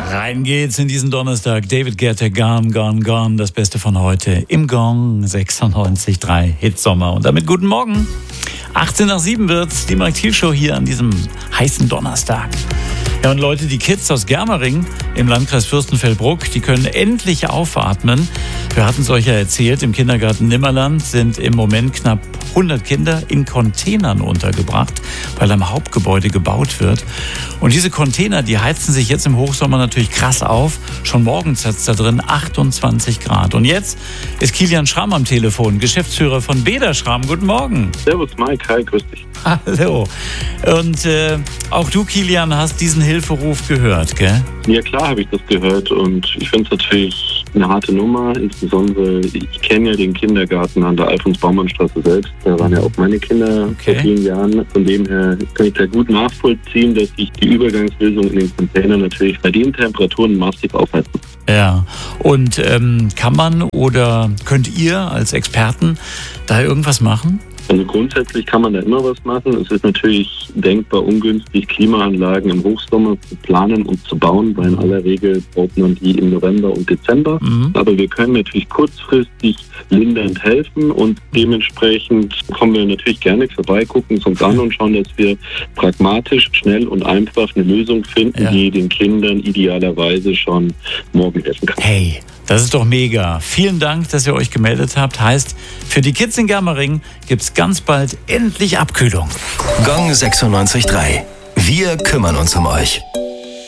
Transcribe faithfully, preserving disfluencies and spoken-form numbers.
Rein geht's in diesen Donnerstag. David Guetta, Gone, Gone, Gone. Das Beste von heute im Gong sechsundneunzig Komma drei Hitsommer. Und damit guten Morgen. achtzehn nach sieben wird's. Die Mike Thiel Show hier an diesem heißen Donnerstag. Ja, und Leute, die Kids aus Germering im Landkreis Fürstenfeldbruck, die können endlich aufatmen. Wir hatten es euch ja erzählt, im Kindergarten Nimmerland sind im Moment knapp hundert Kinder in Containern untergebracht, weil am Hauptgebäude gebaut wird. Und diese Container, die heizen sich jetzt im Hochsommer natürlich krass auf. Schon morgens hat es da drin achtundzwanzig Grad. Und jetzt ist Kilian Schramm am Telefon, Geschäftsführer von Beda Schramm. Guten Morgen. Servus Mike, hi, grüß dich. Hallo. Und äh, auch du, Kilian, hast diesen Hilferuf gehört, gell? Ja klar habe ich das gehört und ich finde es natürlich eine harte Nummer. Insbesondere, ich kenne ja den Kindergarten an der Alfons-Baumann-Straße selbst. Da waren ja auch meine Kinder Okay. vor vielen Jahren. Von dem her kann ich da gut nachvollziehen, dass sich die Übergangslösung in den Containern natürlich bei den Temperaturen massiv aufheizen. Ja. Und ähm, kann man oder könnt ihr als Experten da irgendwas machen? Also grundsätzlich kann man da immer was machen. Es ist natürlich denkbar ungünstig, Klimaanlagen im Hochsommer zu planen und zu bauen, weil in aller Regel baut man die im November und Dezember. Mhm. Aber wir können natürlich kurzfristig lindernd helfen und dementsprechend kommen wir natürlich gerne vorbei, gucken es uns an und schauen, dass wir pragmatisch, schnell und einfach eine Lösung finden, Ja. die den Kindern idealerweise schon morgen helfen kann. Hey, das ist doch mega. Vielen Dank, dass ihr euch gemeldet habt. Heißt, für die Kids in Germering gibt's ganz bald endlich Abkühlung. Gong sechsundneunzig Komma drei. Wir kümmern uns um euch.